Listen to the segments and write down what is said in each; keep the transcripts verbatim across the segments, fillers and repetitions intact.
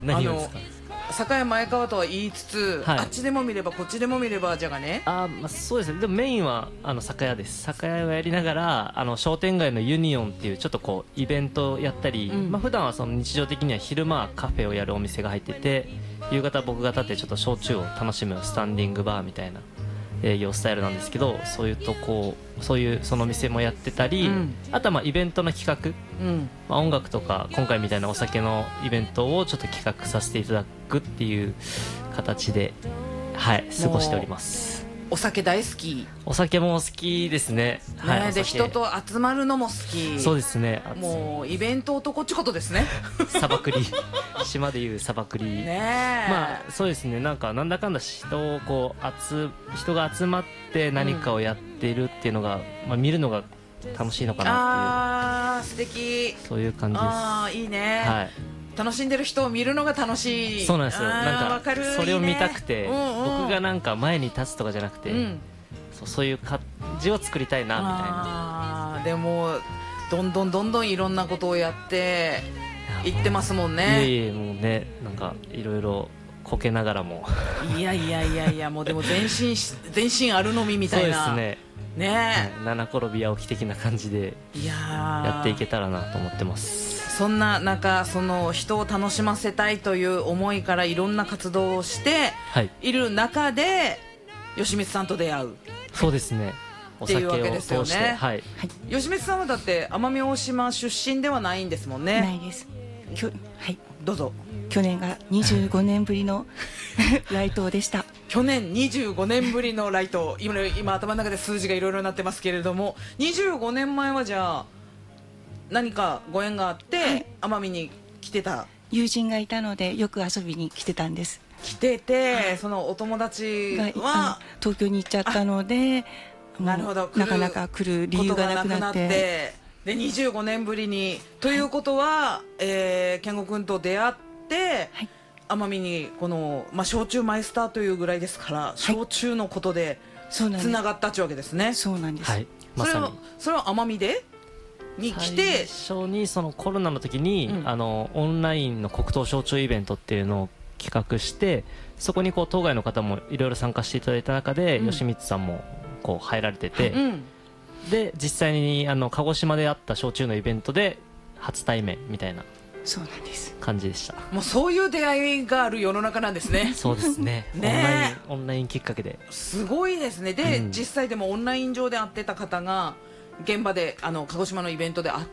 何をですか？ 栄前川とは言いつつ、はい、あっちでも見ればこっちでも見ればじゃがね。 あ、まあ、そうですね。でもメインはあの酒屋です。酒屋をやりながらあの商店街のユニオンっていうちょっとこうイベントをやったり、うん、まあ、普段はその日常的には昼間はカフェをやるお店が入ってて、夕方僕が立ってちょっと焼酎を楽しむスタンディングバーみたいな営業スタイルなんですけど、そういうとこそういうその店もやってたり、うん、あとはまあイベントの企画、うん、まあ、音楽とか今回みたいなお酒のイベントをちょっと企画させていただくっていう形で、はい、過ごしております。 お酒大好き。 お酒も好きですね。 ね、はい、で人と集まるのも好き。 そうですね。 もうイベント男っちことですね。 サバクリ島でいうサバクリね。まあそうですね。なんかなんだかんだ人をこう集人が集まって何かをやっているっていうのが、うん、まあ、見るのが楽しいのかなっていう。 あー素敵。 そういう感じです。 あーいいね。はい。楽しんでる人を見るのが楽しい。 そうなんですよ。なんかそれを見たくて、うんうん、僕がなんか前に立つとかじゃなくて、うん、そう、そういう感じを作りたいなみたいな。 あでもどんどんどんどんいろんなことをやっていってますもんね。 いえいえ、もうね、なんかいろいろこけながらもいやいやいやいや、もうでも全身全身あるのみみたいな。 そうですね。ね、はい、七転び八起き的な感じでやっていけたらなと思ってます。 そんな中、その人を楽しませたいという思いからいろんな活動をしている中で、はい、吉光さんと出会う。 そうですね。 っていうわけですよね。 はい、 吉光さんはだって奄美大島出身ではないんですもんね。 ないです。きょ、はい、 どうぞ。 去年がにじゅうごねんぶりの来島でした。 去年にじゅうごねんぶりの来島。今、今頭の中で数字がいろいろなってますけれども、にじゅうごねんまえはじゃあ何かご縁があって、はい、奄美に来てた。 友人がいたのでよく遊びに来てたんです。 来てて、はい、そのお友達は東京に行っちゃったので、 なるほど、 なかなか来る理由がなくなって、 でにじゅうごねんぶりにということは、はい、えー、健吾君と出会って、はい、奄美にこの、まあ、焼酎マイスターというぐらいですから、はい、焼酎のことでつながったっちゅうわけですね。 そうなんです。はい、 まさにそれはそれは奄美でに来て、 最初にそのコロナの時に、うん、あのオンラインの黒糖焼酎イベントっていうのを企画して、そこにこう当該の方もいろいろ参加していただいた中で、うん、吉光さんもこう入られてて、うん、で実際にあの鹿児島であった焼酎のイベントで初対面みたいなそうなんです感じでした。 もうそういう出会いがある世の中なんですね。 そうですね。ね、オンライン、オンラインきっかけですごいですね。で、うん、実際でもオンライン上で会ってた方が現場であの鹿児島のイベントで会って、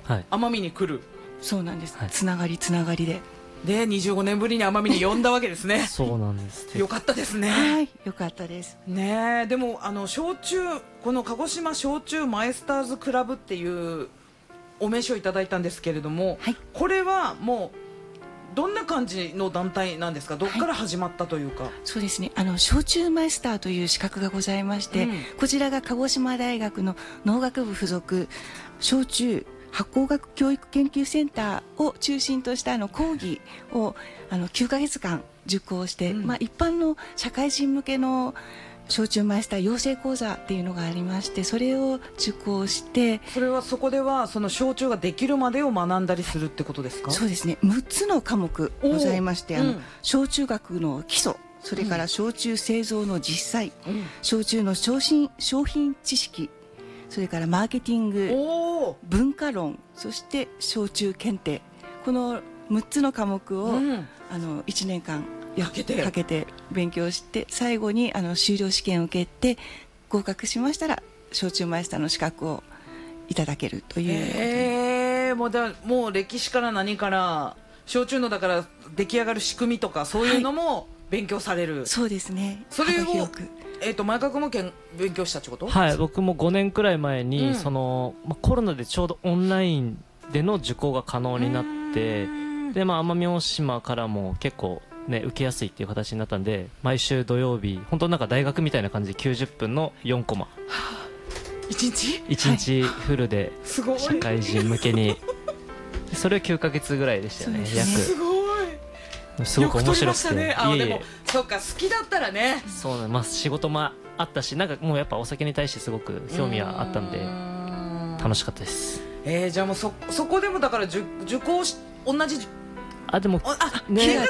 はい、奄美に来る。 そうなんです、はい、つながりつながりででにじゅうごねんぶりに奄美に呼んだわけですね。 そうなんです。 よかったですね。 はい、よかったですね。でもあの焼酎、この鹿児島焼酎マイスターズクラブっていうお名刺をいただいたんですけれども、はい、これはもうどんな感じの団体なんですか？どこから始まったというか。はい、 そうですね、あの焼酎マイスターという資格がございまして、うん、こちらが鹿児島大学の農学部附属焼酎発酵学教育研究センターを中心としたあの講義をあのきゅうかげつかん受講して、うん、まあ、一般の社会人向けの焼酎マイスター養成講座っていうのがありまして、それを受講して、 それはそこではその焼酎ができるまでを学んだりするってことですか？ そうですね、むっつの科目ございまして、あの、うん、焼酎学の基礎、それから焼酎製造の実際、うん、焼酎の商品、商品知識、それからマーケティング、文化論、そして焼酎検定、このむっつの科目を、うん、あのいちねんかんかけてかけて勉強して、最後にあの修了試験を受けて合格しましたら焼酎マイスターの資格をいただけるという。 へー、もうだもう歴史から何から焼酎のだから出来上がる仕組みとかそういうのも勉強される。はい、 そうですね。 それをえー、と前川君もけん勉強したってこと？ はい、僕もごねんくらい前に、うん、そのまあ、コロナでちょうどオンラインでの受講が可能になって、で、まあ、奄美大島からも結構、ね、受けやすいっていう形になったんで、毎週土曜日本当なんか大学みたいな感じできゅうじゅっぷんのよんコマ、はあ、いちにちいちにちフルで社会人向けにそれをきゅうかげつぐらいでしたよね。約すごいすごく面白くて、 ね、あ、いえいえ、でもそうか、好きだったらね。 そうなん、まあ、仕事もあったし、なんかもうやっぱお酒に対してすごく興味はあったんで楽しかったです。 えー、じゃあもう そ, そこでもだから受講し同じあでもあ、 ね